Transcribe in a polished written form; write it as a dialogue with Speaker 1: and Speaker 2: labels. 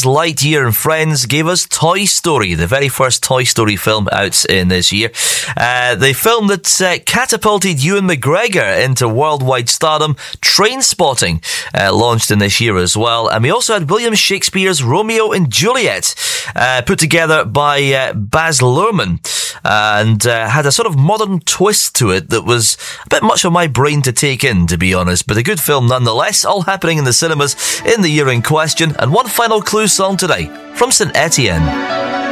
Speaker 1: Lightyear and Friends gave us Toy Story, the very first Toy Story film out in this year. The film that catapulted Ewan McGregor into worldwide stardom, Trainspotting, launched in this year as well. And we also had William Shakespeare's Romeo and Juliet, put together by Baz Luhrmann, and had a sort of modern twist to it that was a bit much for my brain to take in, to be honest, but a good film nonetheless, all happening in the cinemas in the year in question. And one final clue song today from St. Etienne.